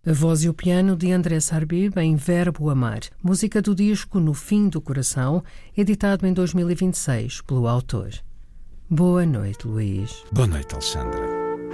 A voz e o piano de André Sarbib em Verbo Amar, música do disco No Fim do Coração, editado em 2026 pelo autor. Boa noite, Luís. Boa noite, Alexandra.